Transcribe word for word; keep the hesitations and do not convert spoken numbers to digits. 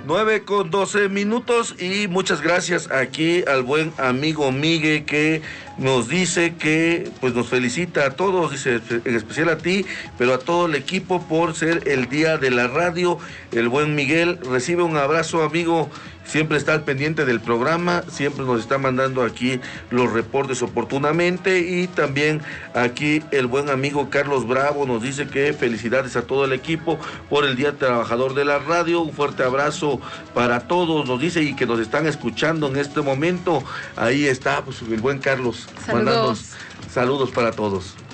nueve con doce minutos y muchas gracias aquí al buen amigo Miguel que nos dice que pues nos felicita a todos, dice en especial a ti, pero a todo el equipo por ser el día de la radio. El buen Miguel recibe un abrazo, amigo, siempre está al pendiente del programa, siempre nos está mandando aquí los reportes oportunamente y también aquí el buen amigo Carlos Bravo nos dice que felicidades a todo el equipo por el Día Trabajador de la Radio, un fuerte abrazo para todos, nos dice, y que nos están escuchando en este momento. Ahí está pues el buen Carlos. Saludos. Mandando saludos para todos.